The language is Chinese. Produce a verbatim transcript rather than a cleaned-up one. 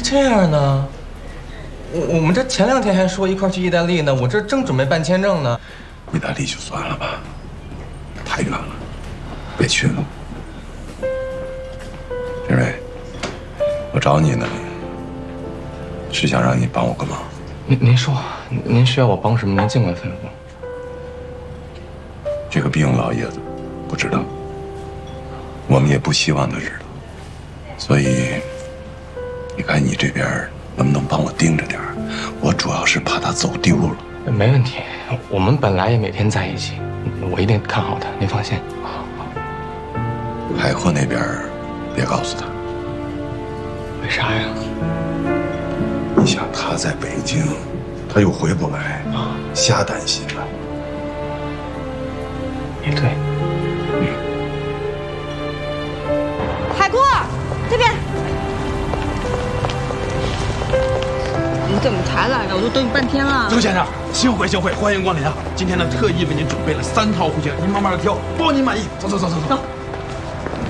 这样呢？我我们这前两天还说一块去意大利呢，我这正准备办签证呢。 意大利就算了吧，太远了，别去了。林瑞，我找你呢，是想让你帮我个忙。 您您说，您需要我帮什么？您尽管吩咐。 这个病老爷子不知道，我们也不希望他知道，所以你看你这边能不能帮我盯着点儿？我主要是怕他走丢了。 没问题，我们本来也每天在一起，我一定看好他，您放心。 海阔那边别告诉他。 为啥呀？ 你想他在北京，他又回不来啊，瞎担心了。 也对。 嗯。 海阔，这边。你怎么才来呀？我都等你半天了。 周先生，幸会幸会，欢迎光临啊！今天呢，特意为您准备了三套护肩，您慢慢的挑，包您满意。走走走走走。